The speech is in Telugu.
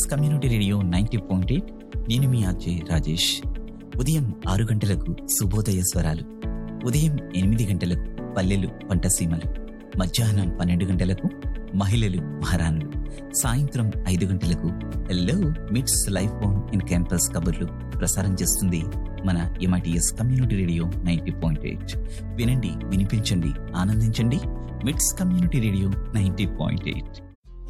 Community radio 90.8. నేను మీ ఆర్జే రాజేష్. ఉదయం 6 గంటలకు శుభోదయ స్వరాలు, ఉదయం 8 గంటలకు పల్లెలు పంటసీమలు, మధ్యాహ్నం 12 గంటలకు మహిళలు మహారాణులు, సాయంత్రం 5 గంటలకు హెల్లో మిట్స్ లైఫ్ ఫోన్ ఇన్ క్యాంపస్ కబుర్లు ప్రసారం చేస్తుంది మన ఎంఐటిఎస్ కమ్యూనిటీ రేడియో 90.8. వినండి, వినిపించండి, ఆనందించండి. మిట్స్ కమ్యూనిటీ రేడియో 90.8.